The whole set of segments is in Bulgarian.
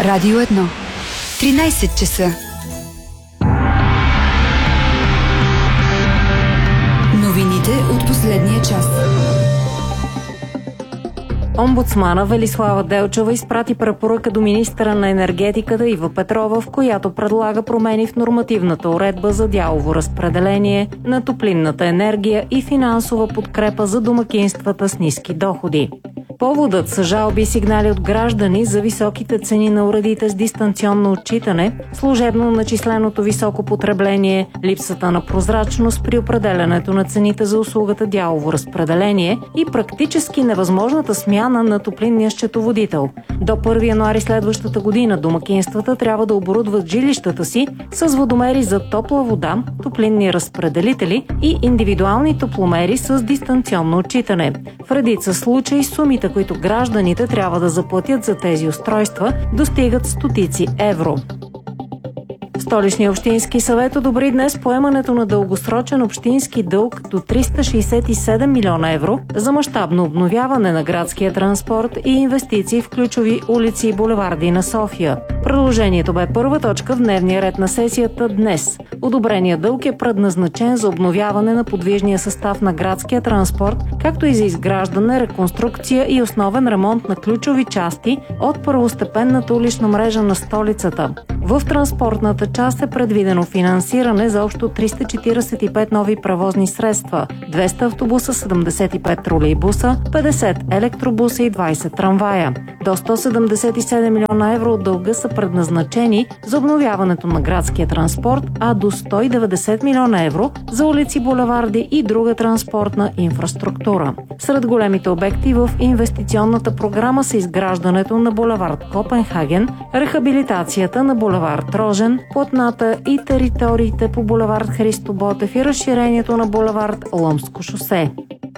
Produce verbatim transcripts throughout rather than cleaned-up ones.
Радио едно. тринайсет часа. Новините от последния час. Омбудсмана Велислава Делчева изпрати препоръка до министъра на енергетиката Ива Петрова, в която предлага промени в нормативната уредба за дялово разпределение на топлинната енергия и финансова подкрепа за домакинствата с ниски доходи. Поводът са жалби и сигнали от граждани за високите цени на уредите с дистанционно отчитане, служебно начисленото високо потребление, липсата на прозрачност при определянето на цените за услугата дялово разпределение и практически невъзможната смяна на топлинния счетоводител. До първи януари следващата година домакинствата трябва да оборудват жилищата си с водомери за топла вода, топлинни разпределители и индивидуални топломери с дистанционно отчитане. В редица случаи сумите, които гражданите трябва да заплатят за тези устройства, достигат стотици евро. Столичният общински съвет одобри днес поемането на дългосрочен общински дълг до триста шейсет и седем милиона евро за мащабно обновяване на градския транспорт и инвестиции в ключови улици и булеварди на София. Предложението бе първа точка в дневния ред на сесията днес. Одобреният дълг е предназначен за обновяване на подвижния състав на градския транспорт, както и за изграждане, реконструкция и основен ремонт на ключови части от първостепенната улична мрежа на столицата. В транспортната част е предвидено финансиране за общо триста четирийсет и пет нови превозни средства, двеста автобуса, седемдесет и пет тролейбуса, петдесет електробуса и двайсет трамвая. До сто седемдесет и седем милиона евро от дълга са предназначени за обновяването на градския транспорт, а до сто и деветдесет милиона евро за улици, булеварди и друга транспортна инфраструктура. Сред големите обекти в инвестиционната програма са изграждането на булевард Копенхаген, рехабилитацията на булевард Рожен, платната и териториите по булевард Христо Ботев и разширението на булевард Лъмско шосе.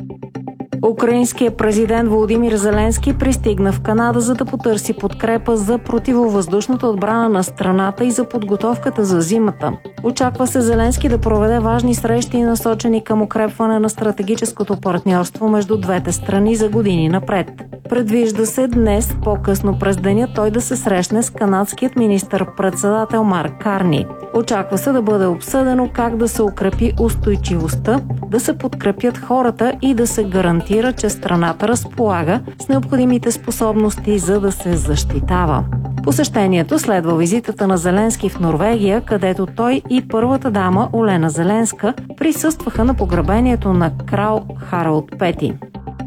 Украинският президент Володимир Зеленски пристигна в Канада, за да потърси подкрепа за противовъздушната отбрана на страната и за подготовката за зимата. Очаква се Зеленски да проведе важни срещи, насочени към укрепване на стратегическото партньорство между двете страни за години напред. Предвижда се днес, по-късно през деня, той да се срещне с канадският министър-председател Марк Карни. Очаква се да бъде обсъдено как да се укрепи устойчивостта, да се подкрепят хората и да се гарантира, че страната разполага с необходимите способности, за да се защитава. Посещението следва визитата на Зеленски в Норвегия, където той и първата дама Олена Зеленска присъстваха на погребението на крал Харалд Пети.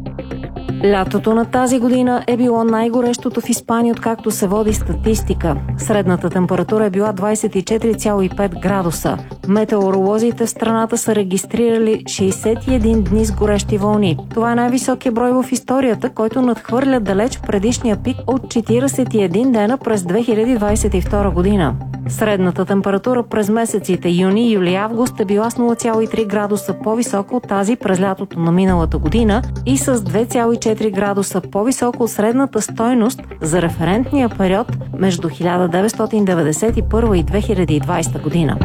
Лятото на тази година е било най-горещото в Испания, откакто се води статистика. Средната температура е била двайсет и четири цяло и пет градуса. Метеоролозите в страната са регистрирали шейсет и един дни с горещи вълни. Това е най-високия брой в историята, който надхвърля далеч предишния пик от четирийсет и един дена през две хиляди двайсет и втора година. Средната температура през месеците юни, юли и август е била с нула цяло и три градуса по-висока от тази през лятото на миналата година и с две цяло и четири градуса по-висока от средната стойност за референтния период между хиляда деветстотин деветдесет и първа и две хиляди и двайсета година.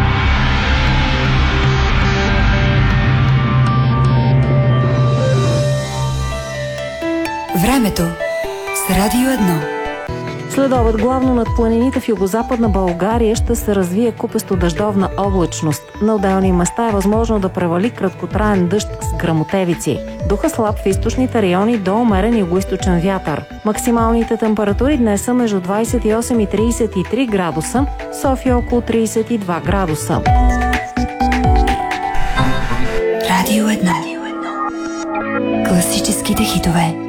Времето с Радио едно. Следобед главно над планините в югозападна България ще се развие купесто дъждовна облачност. На отделни места е възможно да превали краткотраен дъжд с гръмотевици. Духа слаб в източните райони до умерен югоизточен вятър. Максималните температури днес са между двайсет и осем и трийсет и три градуса, София около трийсет и два градуса. Радио едно. Класическите хитове.